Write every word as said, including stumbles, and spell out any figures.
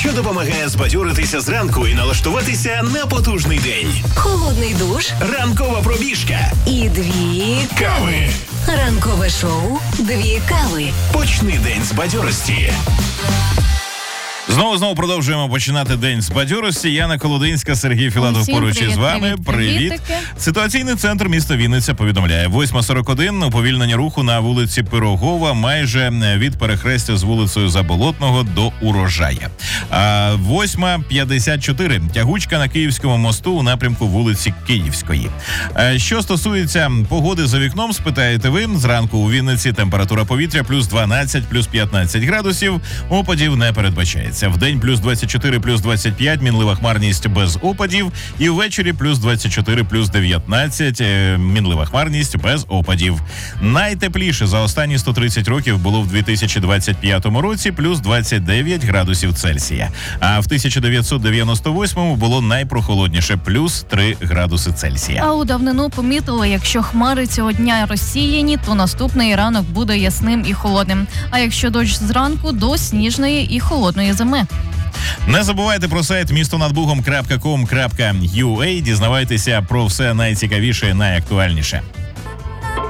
що допомагає збадьоритися зранку і налаштуватися на потужний день. Холодний душ, Ранкова пробіжка і дві кави. Ранкове шоу «Дві кави». Почни день з бадьорості. Знову знову продовжуємо починати день з бадьорості. Яна Колодинська, Сергій Філатов Усім поруч привіт, із вами. привіт, Привіт. привітики. Ситуаційний центр міста Вінниця повідомляє: восьма сорок один, уповільнення руху на вулиці Пирогова, майже від перехрестя з вулицею Заболотного до Урожая. А восьма п'ятдесят чотири, тягучка на Київському мосту у напрямку вулиці Київської. А що стосується погоди за вікном, спитаєте ви, зранку у Вінниці температура повітря плюс дванадцять, плюс п'ятнадцять градусів, опадів не передбачається. Вдень плюс двадцять чотири, плюс двадцять п'ять, мінлива хмарність без опадів. І ввечері плюс двадцять чотири, плюс дев'ятнадцять, мінлива хмарність без опадів. Найтепліше за останні сто тридцять років було в дві тисячі двадцять п'ятому році, плюс двадцять дев'ять градусів Цельсія. А в тисяча дев'ятсот дев'яносто восьмому було найпрохолодніше, плюс три градуси Цельсія. А у давнину помітили, якщо хмари цього дня розсіяні, то наступний ранок буде ясним і холодним. А якщо дощ зранку, до сніжної і холодної зими. Не забувайте про сайт місто над бугом крапка ком крапка ю а, дізнавайтеся про все найцікавіше і найактуальніше.